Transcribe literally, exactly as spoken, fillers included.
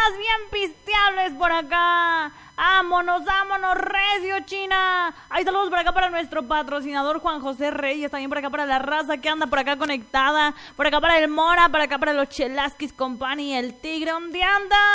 andas bien pisteables por acá. ¡Vámonos, vámonos, recio, China! Hay saludos por acá para nuestro patrocinador Juan José Reyes, también por acá para la raza que anda por acá conectada, por acá para el Mora, por acá para los Chelaskis Company, el Tigre, ¿dónde anda?